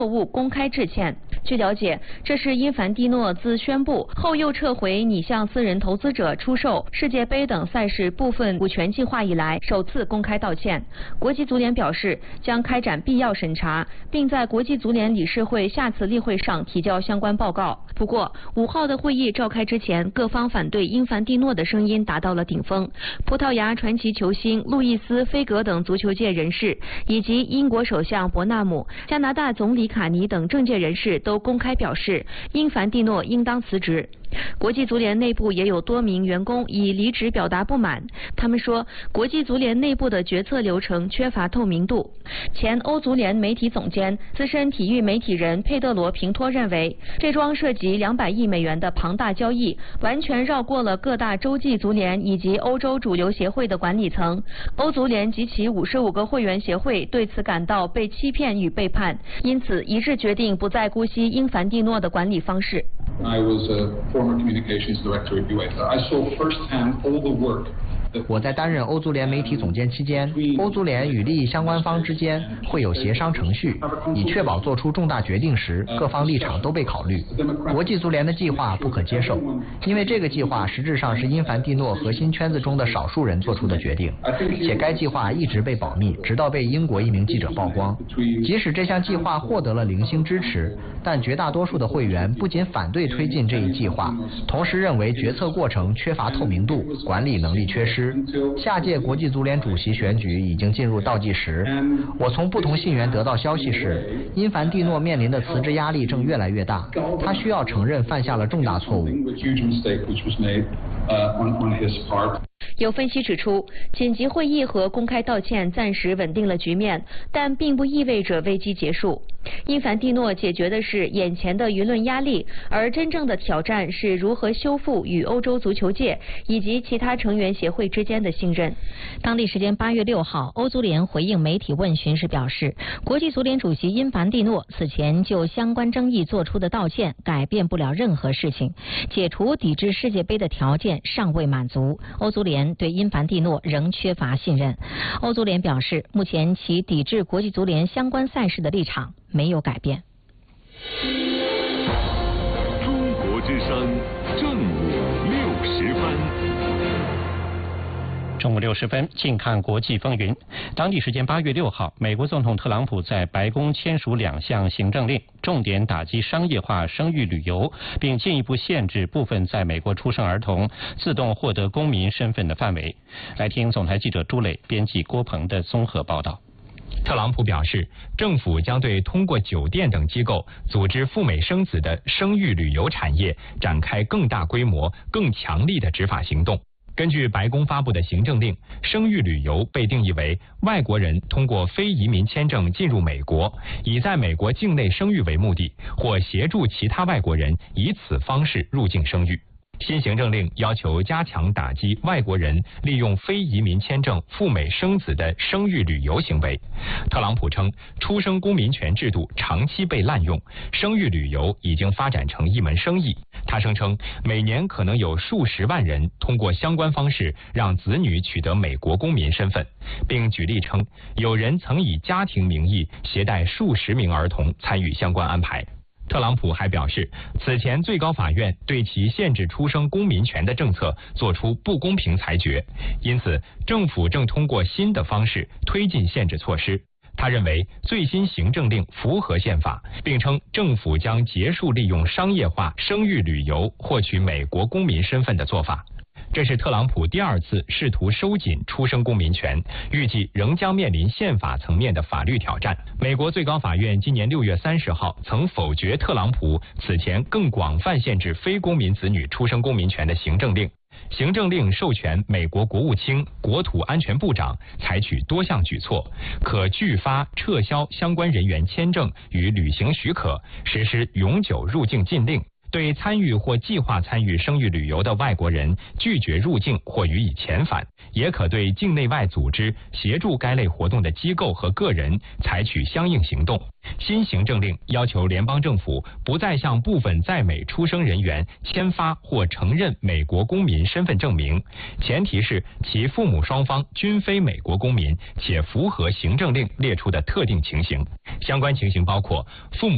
错误公开致歉。据了解，这是因凡蒂诺自宣布后又撤回拟向私人投资者出售世界杯等赛事部分股权计划以来首次公开道歉。国际足联表示将开展必要审查，并在国际足联理事会下次例会上提交相关报告。不过，5号的会议召开之前，各方反对因凡蒂诺的声音达到了顶峰。葡萄牙传奇球星路易斯·菲格等足球界人士，以及英国首相伯纳姆、加拿大总理卡尼等政界人士都公开表示，因凡蒂诺应当辞职。国际足联内部也有多名员工以离职表达不满，他们说国际足联内部的决策流程缺乏透明度。前欧足联媒体总监、资深体育媒体人佩德罗·平托认为，这桩涉及200亿美元的庞大交易完全绕过了各大洲际足联以及欧洲主流协会的管理层。欧足联及其55个会员协会对此感到被欺骗与背叛，因此一致决定不再姑息因凡蒂诺的管理方式。 I was a former communications director at UEFA. I saw firsthand all the work 我在担任欧足联媒体总监期间，欧足联与利益相关方之间会有协商程序，以确保做出重大决定时各方立场都被考虑。国际足联的计划不可接受，因为这个计划实质上是因凡蒂诺核心圈子中的少数人做出的决定，且该计划一直被保密，直到被英国一名记者曝光。即使这项计划获得了零星支持，但绝大多数的会员不仅反对推进这一计划，同时认为决策过程缺乏透明度，管理能力缺失。下届国际足联主席选举已经进入倒计时。我从不同信源得到消息是，因凡蒂诺面临的辞职压力正越来越大，他需要承认犯下了重大错误。 有分析指出，紧急会议和公开道歉暂时稳定了局面，但并不意味着危机结束。因凡蒂诺解决的是眼前的舆论压力，而真正的挑战是如何修复与欧洲足球界以及其他成员协会之间的信任。 当地时间8月6号，欧足联回应媒体问询时表示，国际足联主席因凡蒂诺此前就相关争议做出的道歉改变不了任何事情，解除抵制世界杯的条件尚未满足，欧足联对因凡蒂诺仍缺乏信任。欧足联表示，目前其抵制国际足联相关赛事的立场没有改变。 中国之声正午60分。 中午60分，近看国际风云。当地时间8月6号，美国总统特朗普在白宫签署2项行政令，重点打击商业化生育旅游，并进一步限制部分在美国出生儿童自动获得公民身份的范围。来听总台记者朱磊、编辑郭鹏的综合报道。 特朗普表示，政府将对通过酒店等机构组织赴美生子的生育旅游产业展开更大规模、更强力的执法行动。根据白宫发布的行政令，生育旅游被定义为外国人通过非移民签证进入美国，以在美国境内生育为目的，或协助其他外国人以此方式入境生育。新行政令要求加强打击外国人利用非移民签证赴美生子的生育旅游行为。特朗普称，出生公民权制度长期被滥用，生育旅游已经发展成一门生意。他声称，每年可能有数十万人通过相关方式让子女取得美国公民身份，并举例称，有人曾以家庭名义携带数十名儿童参与相关安排。特朗普还表示，此前最高法院对其限制出生公民权的政策作出不公平裁决，因此政府正通过新的方式推进限制措施。他认为最新行政令符合宪法，并称政府将结束利用商业化生育旅游获取美国公民身份的做法。这是特朗普第2次试图收紧出生公民权，预计仍将面临宪法层面的法律挑战。美国最高法院今年6月30号曾否决特朗普此前更广泛限制非公民子女出生公民权的行政令。行政令授权美国国务卿、国土安全部长采取多项举措，可拒发、撤销相关人员签证与旅行许可，实施永久入境禁令。对参与或计划参与生育旅游的外国人拒绝入境或予以遣返，也可对境内外组织协助该类活动的机构和个人采取相应行动。新行政令要求联邦政府不再向部分在美出生人员签发或承认美国公民身份证明，前提是其父母双方均非美国公民，且符合行政令列出的特定情形。相关情形包括父母